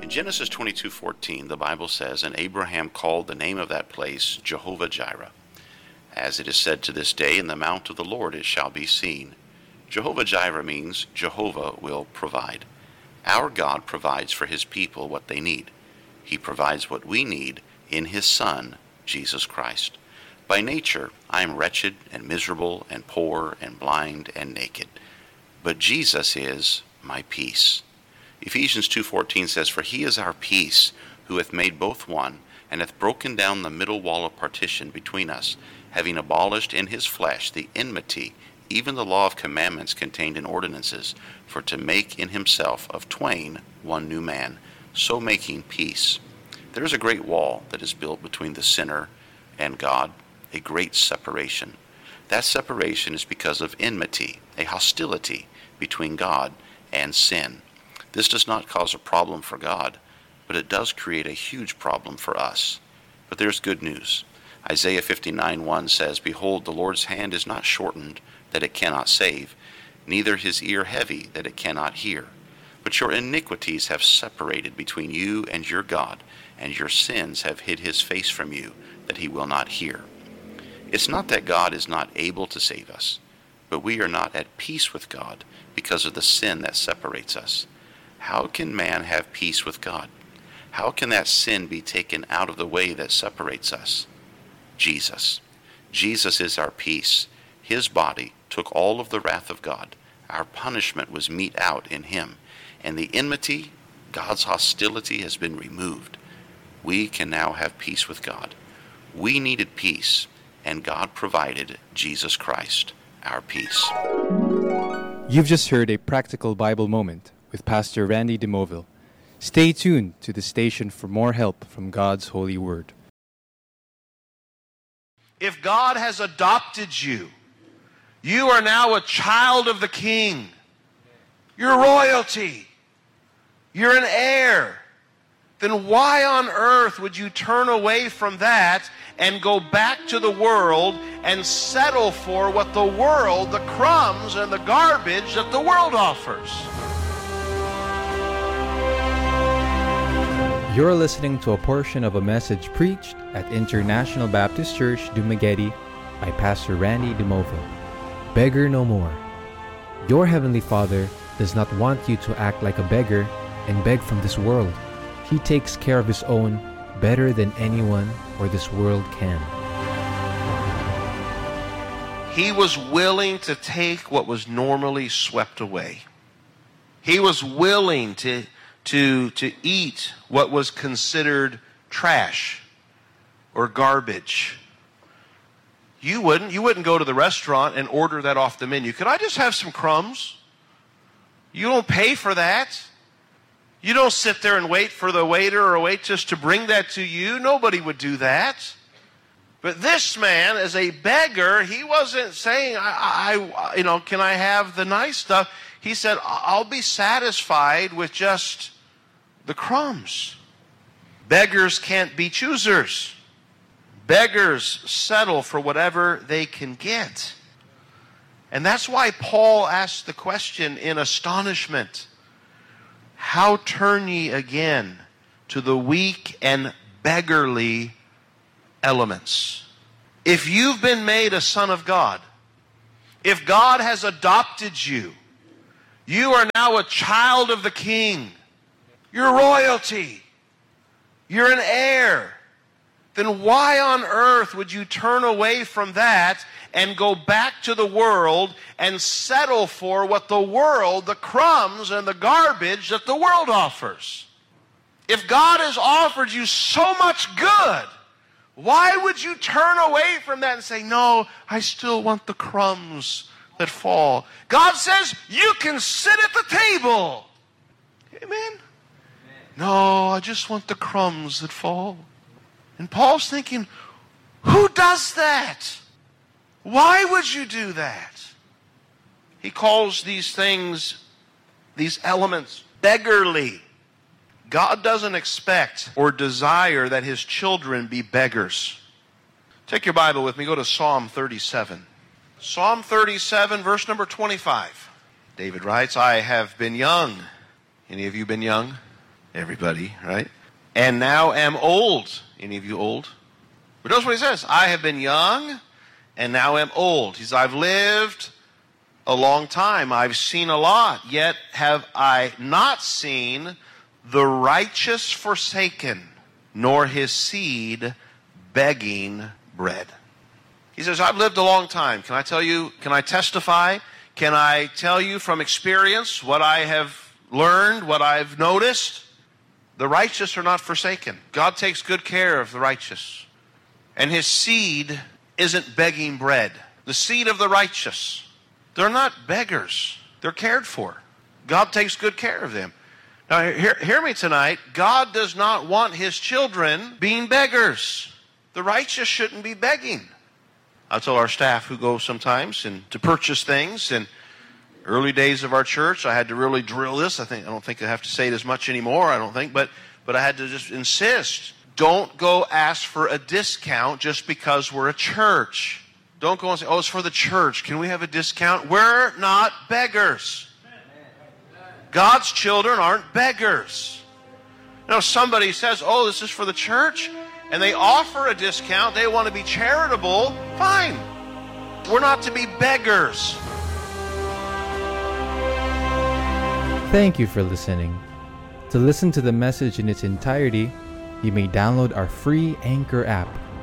In Genesis 22:14, the Bible says, "And Abraham called the name of that place Jehovah-Jireh. As it is said to this day, in the mount of the Lord it shall be seen." Jehovah-Jireh means Jehovah will provide. Our God provides for his people what they need. He provides what we need in his Son, Jesus Christ. By nature, I am wretched and miserable and poor and blind and naked. But Jesus is my peace. Ephesians 2:14 says, "For he is our peace, who hath made both one, and hath broken down the middle wall of partition between us, having abolished in his flesh the enmity, even the law of commandments contained in ordinances, for to make in himself of twain one new man, so making peace." There is a great wall that is built between the sinner and God, a great separation. That separation is because of enmity, a hostility between God and sin. This does not cause a problem for God, but it does create a huge problem for us. But there's good news. Isaiah 59:1 says, "Behold, the Lord's hand is not shortened, that it cannot save, neither his ear heavy, that it cannot hear. But your iniquities have separated between you and your God, and your sins have hid his face from you, that he will not hear." It's not that God is not able to save us, but we are not at peace with God because of the sin that separates us. How can man have peace with God? How can that sin be taken out of the way that separates us? Jesus. Jesus is our peace. His body took all of the wrath of God. Our punishment was mete out in him. And the enmity, God's hostility, has been removed. We can now have peace with God. We needed peace, and God provided Jesus Christ, our peace. You've just heard a practical Bible moment with Pastor Randy DeMoville. Stay tuned to the station for more help from God's holy word. If God has adopted you, you are now a child of the King. You're royalty. You're an heir. Then why on earth would you turn away from that and go back to the world and settle for what the world, the crumbs and the garbage that the world offers? You're listening to a portion of a message preached at International Baptist Church, Dumaguete by Pastor Randy DeMoville. Beggar no more. Your Heavenly Father does not want you to act like a beggar and beg from this world. He takes care of his own better than anyone or this world can. He was willing to take what was normally swept away. He was willing to eat what was considered trash or garbage. You wouldn't go to the restaurant and order that off the menu. Could I just have some crumbs? You don't pay for that. You don't sit there and wait for the waiter or waitress to bring that to you. Nobody would do that. But this man, as a beggar, he wasn't saying, can I have the nice stuff? He said, I'll be satisfied with just the crumbs. Beggars can't be choosers. Beggars settle for whatever they can get. And that's why Paul asked the question in astonishment, "How turn ye again to the weak and beggarly elements?" If you've been made a son of God, if God has adopted you, you are now a child of the King. You're royalty. You're an heir. Then why on earth would you turn away from that and go back to the world and settle for what the world, the crumbs and the garbage that the world offers? If God has offered you so much good, why would you turn away from that and say, "No, I still want the crumbs that fall"? God says you can sit at the table. Amen? No, I just want the crumbs that fall. And Paul's thinking, who does that? Why would you do that? He calls these things, these elements, beggarly. God doesn't expect or desire that his children be beggars. Take your Bible with me. Go to Psalm 37. Psalm 37, verse number 25. David writes, "I have been young." Any of you been young? Everybody, right? And now am old. Any of you old? But notice what he says. I have been young and now am old. He says, I've lived a long time. I've seen a lot. Yet have I not seen the righteous forsaken, nor his seed begging bread. He says, I've lived a long time. Can I tell you, can I testify? Can I tell you from experience what I have learned, what I've noticed? The righteous are not forsaken. God takes good care of the righteous. And his seed isn't begging bread. The seed of the righteous, they're not beggars. They're cared for. God takes good care of them. Now, hear me tonight. God does not want his children being beggars. The righteous shouldn't be begging. I tell our staff who go sometimes and to purchase things, and early days of our church, I had to really drill this. I don't think I have to say it as much anymore, I don't think, but I had to just insist. Don't go ask for a discount just because we're a church. Don't go and say, oh, it's for the church. Can we have a discount? We're not beggars. God's children aren't beggars. Now, somebody says, oh, this is for the church, and they offer a discount. They want to be charitable. Fine. We're not to be beggars. Thank you for listening. To listen to the message in its entirety, you may download our free Anchor app,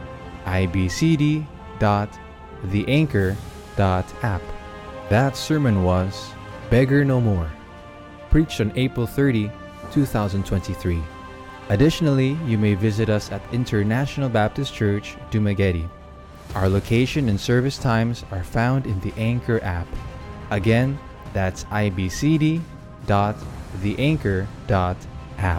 ibcd.theanchor.app. That sermon was Beggar No More, preached on April 30, 2023. Additionally, you may visit us at International Baptist Church, Dumaguete. Our location and service times are found in the Anchor app. Again, that's ibcd.theanchor.app.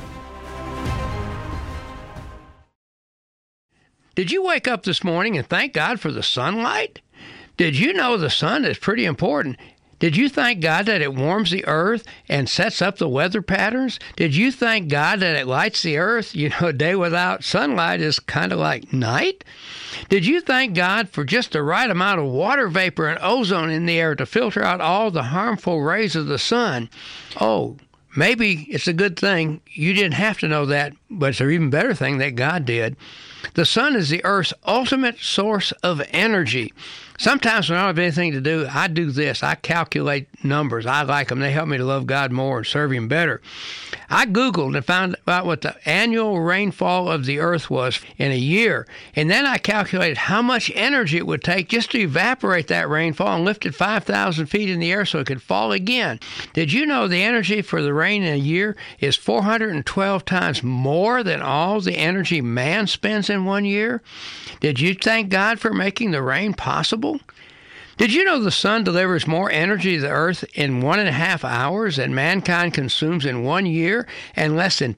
Did you wake up this morning and thank God for the sunlight? Did you know the sun is pretty important? Did you thank God that it warms the earth and sets up the weather patterns? Did you thank God that it lights the earth? You know, a day without sunlight is kind of like night. Did you thank God for just the right amount of water vapor and ozone in the air to filter out all the harmful rays of the sun? Oh, maybe it's a good thing you didn't have to know that, but it's an even better thing that God did. The sun is the earth's ultimate source of energy. Sometimes when I don't have anything to do, I do this. I calculate numbers. I like them. They help me to love God more and serve Him better. I Googled and found out what the annual rainfall of the earth was in a year. And then I calculated how much energy it would take just to evaporate that rainfall and lift it 5,000 feet in the air so it could fall again. Did you know the energy for the rain in a year is 412 times more than all the energy man spends in 1 year? Did you thank God for making the rain possible? Did you know the sun delivers more energy to the earth in 1.5 hours than mankind consumes in 1 year, and less than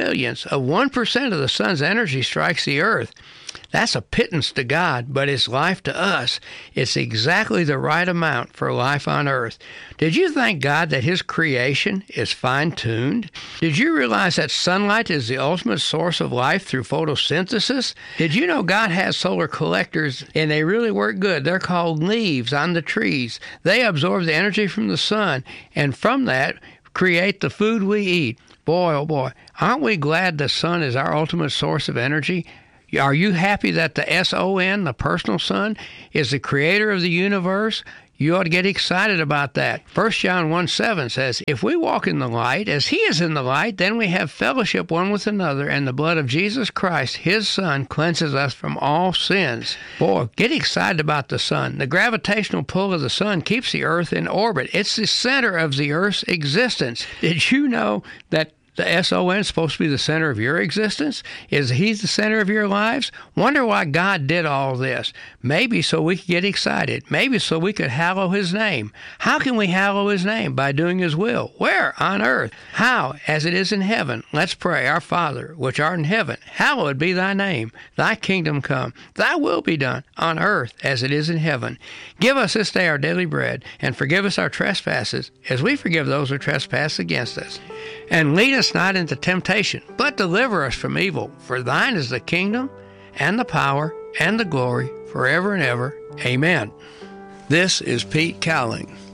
0.02% of the sun's energy strikes the earth? That's a pittance to God, but it's life to us. It's exactly the right amount for life on earth. Did you thank God that His creation is fine-tuned? Did you realize that sunlight is the ultimate source of life through photosynthesis? Did you know God has solar collectors, and they really work good? They're called leaves on the trees. They absorb the energy from the sun, and from that, create the food we eat. Boy, oh boy, aren't we glad the sun is our ultimate source of energy? Are you happy that the S-O-N, the personal Son, is the creator of the universe? You ought to get excited about that. 1 John 1:7 says, if we walk in the light, as He is in the light, then we have fellowship one with another, and the blood of Jesus Christ, His Son, cleanses us from all sins. Boy, get excited about the sun. The gravitational pull of the sun keeps the earth in orbit. It's the center of the earth's existence. Did you know that the S-O-N is supposed to be the center of your existence? Is He the center of your lives? Wonder why God did all this. Maybe so we could get excited. Maybe so we could hallow His name. How can we hallow His name? By doing His will. Where? On earth. How? As it is in heaven. Let's pray. Our Father, which art in heaven, hallowed be Thy name. Thy kingdom come. Thy will be done on earth as it is in heaven. Give us this day our daily bread, and forgive us our trespasses, as we forgive those who trespass against us. And lead us not into temptation, but deliver us from evil. For Thine is the kingdom, and the power, and the glory, forever and ever. Amen. This is Pete Cowling.